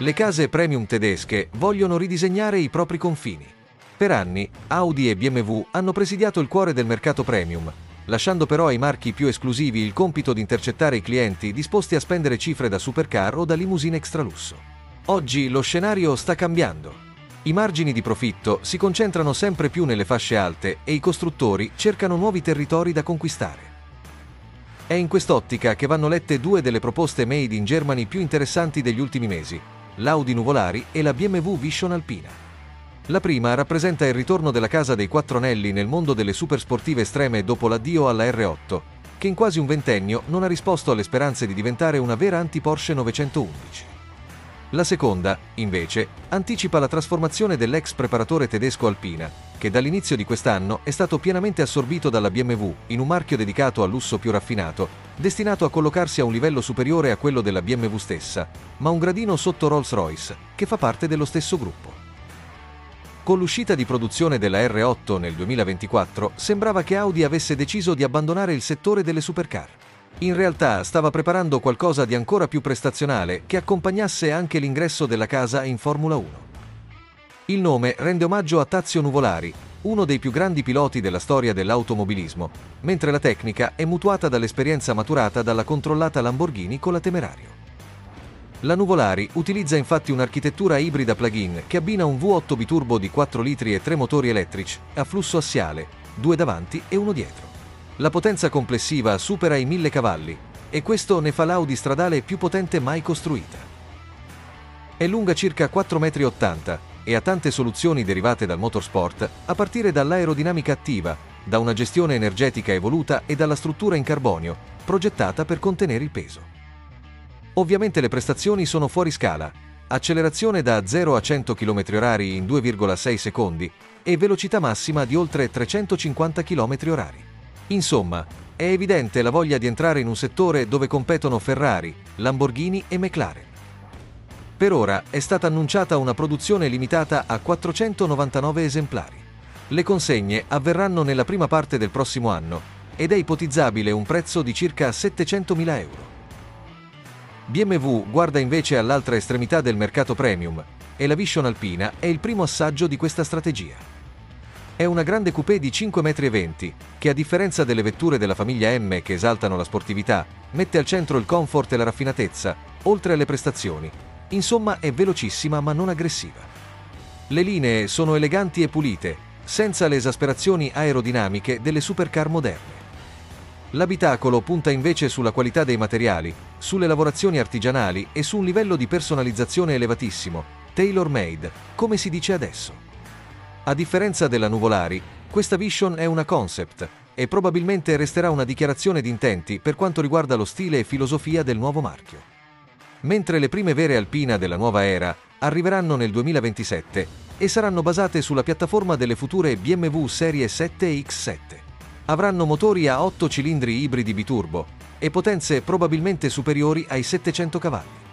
Le case premium tedesche vogliono ridisegnare i propri confini. Per anni, Audi e BMW hanno presidiato il cuore del mercato premium, lasciando però ai marchi più esclusivi il compito di intercettare i clienti disposti a spendere cifre da supercar o da limousine extralusso. Oggi lo scenario sta cambiando. I margini di profitto si concentrano sempre più nelle fasce alte e i costruttori cercano nuovi territori da conquistare. È in quest'ottica che vanno lette due delle proposte made in Germany più interessanti degli ultimi mesi, l'Audi Nuvolari e la BMW Vision Alpina. La prima rappresenta il ritorno della casa dei quattro anelli nel mondo delle supersportive estreme dopo l'addio alla R8, che in quasi un ventennio non ha risposto alle speranze di diventare una vera anti-Porsche 911. La seconda, invece, anticipa la trasformazione dell'ex preparatore tedesco Alpina, che dall'inizio di quest'anno è stato pienamente assorbito dalla BMW in un marchio dedicato al lusso più raffinato, destinato a collocarsi a un livello superiore a quello della BMW stessa, ma un gradino sotto Rolls-Royce, che fa parte dello stesso gruppo. Con l'uscita di produzione della R8 nel 2024, sembrava che Audi avesse deciso di abbandonare il settore delle supercar. In realtà stava preparando qualcosa di ancora più prestazionale che accompagnasse anche l'ingresso della casa in Formula 1. Il nome rende omaggio a Tazio Nuvolari, uno dei più grandi piloti della storia dell'automobilismo, mentre la tecnica è mutuata dall'esperienza maturata dalla controllata Lamborghini con la Temerario. La Nuvolari utilizza infatti un'architettura ibrida plug-in che abbina un V8 biturbo di 4 litri e 3 motori elettrici a flusso assiale, 2 davanti e 1 dietro. La potenza complessiva supera i 1000 cavalli e questo ne fa l'Audi stradale più potente mai costruita. È lunga circa 4,80 m e ha tante soluzioni derivate dal motorsport, a partire dall'aerodinamica attiva, da una gestione energetica evoluta e dalla struttura in carbonio, progettata per contenere il peso. Ovviamente le prestazioni sono fuori scala, accelerazione da 0 a 100 km/h in 2,6 secondi e velocità massima di oltre 350 km/h. Insomma, è evidente la voglia di entrare in un settore dove competono Ferrari, Lamborghini e McLaren. Per ora è stata annunciata una produzione limitata a 499 esemplari. Le consegne avverranno nella prima parte del prossimo anno ed è ipotizzabile un prezzo di circa 700.000 euro. BMW guarda invece all'altra estremità del mercato premium e la Vision Alpina è il primo assaggio di questa strategia. È una grande coupé di 5,20 m che, a differenza delle vetture della famiglia M che esaltano la sportività, mette al centro il comfort e la raffinatezza, oltre alle prestazioni. Insomma, è velocissima ma non aggressiva. Le linee sono eleganti e pulite, senza le esasperazioni aerodinamiche delle supercar moderne. L'abitacolo punta invece sulla qualità dei materiali, sulle lavorazioni artigianali e su un livello di personalizzazione elevatissimo, tailor-made, come si dice adesso. A differenza della Nuvolari, questa Vision è una concept e probabilmente resterà una dichiarazione di intenti per quanto riguarda lo stile e filosofia del nuovo marchio. Mentre le prime vere Alpina della nuova era arriveranno nel 2027 e saranno basate sulla piattaforma delle future BMW Serie 7 e X7. Avranno motori a 8 cilindri ibridi biturbo e potenze probabilmente superiori ai 700 cavalli.